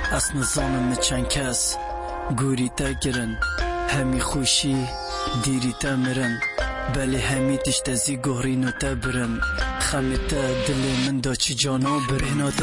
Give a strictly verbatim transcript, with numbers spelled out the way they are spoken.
از نزانم چند کس گوری تا گرن همی خوشی دیری تا مرن بلی همی تشتزی گوری نو تا برن خمی تا دل من دا چی جانا برن